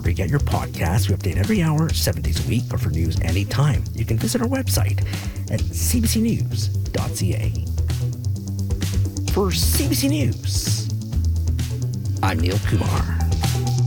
wherever you get your podcasts. We update every hour, 7 days a week, but for news anytime, you can visit our website at cbcnews.ca. For CBC News, I'm Neil Kumar.